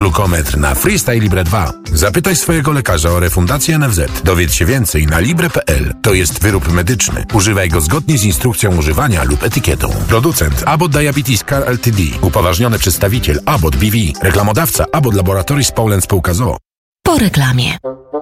Glukometr na Freestyle Libre 2. Zapytaj swojego lekarza o refundację NFZ. Dowiedz się więcej na libre.pl. To jest wyrób medyczny. Używaj go zgodnie z instrukcją używania lub etykietą. Producent Abbott Diabetes Care Ltd. Upoważniony przedstawiciel Abbott BV. Reklamodawca Abbott Laboratories Poland Spółka z o.o. Po reklamie.